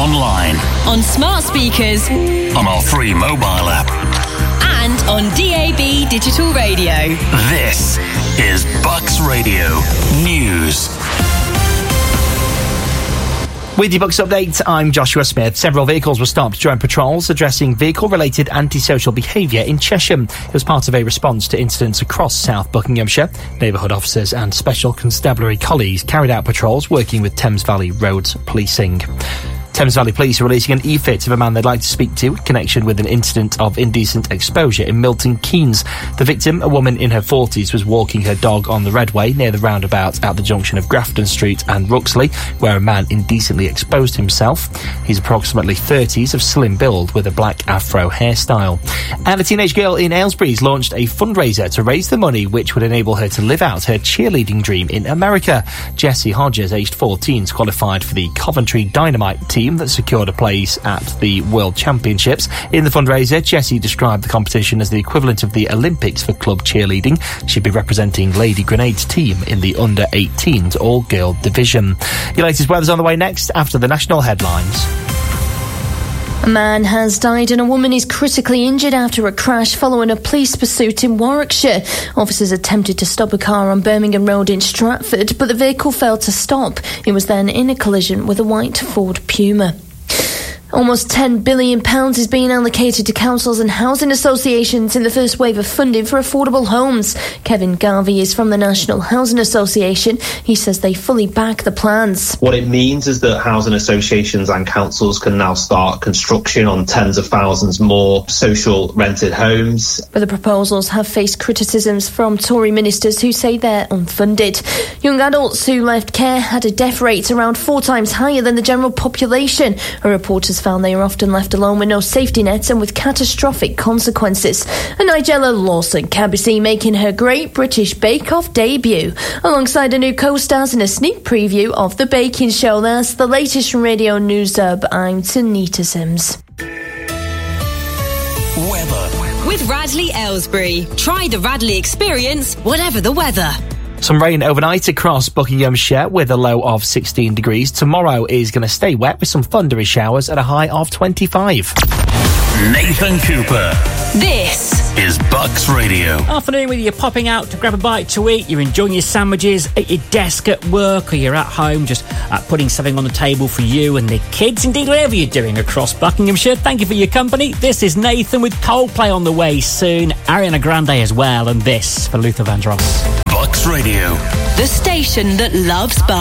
online, on smart speakers, on our free mobile app, and on DAB digital radio. This is Bucks Radio News. With your Bucks update, I'm Joshua Smith. Several vehicles were stopped during patrols addressing vehicle-related antisocial behaviour in Chesham. It was part of a response to incidents across South Buckinghamshire. Neighbourhood officers and special constabulary colleagues carried out patrols working with Thames Valley Roads Policing. Thames Valley Police are releasing an e-fit of a man they'd like to speak to in connection with an incident of indecent exposure in Milton Keynes. The victim, a woman in her 40s, was walking her dog on the Redway near the roundabout at the junction of Grafton Street and Ruxley, where a man indecently exposed himself. He's approximately 30s, of slim build, with a black afro hairstyle. And a teenage girl in Aylesbury's launched a fundraiser to raise the money which would enable her to live out her cheerleading dream in America. Jessie Hodges, aged 14, qualified for the Coventry Dynamite team that secured a place at the World Championships. In the fundraiser, Jessie described the competition as the equivalent of the Olympics for club cheerleading. She'd be representing Lady Grenades team in the under-18s all-girl division. Your latest weather's on the way next after the national headlines. A man has died and a woman is critically injured after a crash following a police pursuit in Warwickshire. Officers attempted to stop a car on Birmingham Road in Stratford, but the vehicle failed to stop. It was then in a collision with a white Ford Puma. Almost £10 billion is being allocated to councils and housing associations in the first wave of funding for affordable homes. Kevin Garvey is from the National Housing Association. He says they fully back the plans. What it means is that housing associations and councils can now start construction on tens of thousands more social rented homes. But the proposals have faced criticisms from Tory ministers who say they're unfunded. Young adults who left care had a death rate around 4 times higher than the general population. A report has found they are often left alone with no safety nets and with catastrophic consequences. And Nigella Lawson can be seen making her Great British Bake Off debut alongside her new co-stars in a sneak preview of The Baking Show. That's the latest from Radio News Hub. I'm Tanita Sims. Weather. With Radley Aylesbury. Try the Radley experience, whatever the weather. Some rain overnight across Buckinghamshire with a low of 16 degrees. Tomorrow is going to stay wet with some thundery showers at a high of 25. Nathan Cooper. This is Bucks Radio. Afternoon, whether you're popping out to grab a bite to eat, you're enjoying your sandwiches at your desk at work, or you're at home just putting something on the table for you and the kids, indeed whatever you're doing across Buckinghamshire. Thank you for your company. This is Nathan with Coldplay on the way soon, Ariana Grande as well, and this for Luther Vandross. Bucks Radio. the station that loves Bucks.